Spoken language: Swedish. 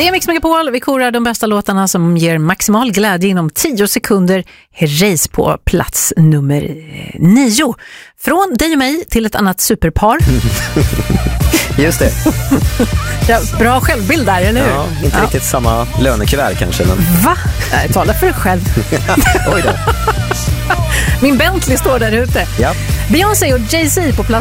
Det är Mix Megapol. Vi korar de bästa låtarna som ger maximal glädje inom 10 sekunder. Race på plats nummer 9. Från dig och mig till ett annat superpar. Just det. Ja, bra självbild där, eller hur? Ja, inte riktigt samma lönekuvert kanske. Men... Va? Nej, tala för dig själv. Oj då. Min Bentley står där ute. Ja. Beyoncé och Jay-Z på plats